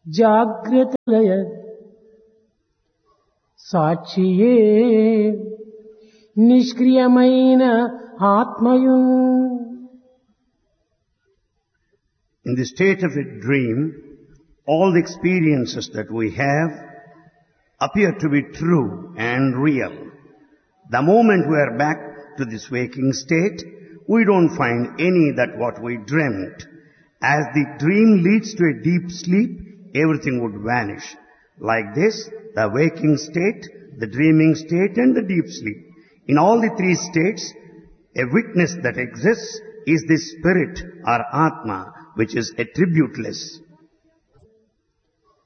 జాగ్రత్తలయ సాక్షియే నిష్క్రియమైన ఆత్మయున్. In the state of a dream, all the experiences that we have appear to be true and real. The moment we are back to this waking state, we don't find any that what we dreamt. As the dream leads to a deep sleep, everything would vanish. Like this, the waking state, the dreaming state and the deep sleep. In all the three states, a witness that exists is the spirit or Atma, which is attributeless.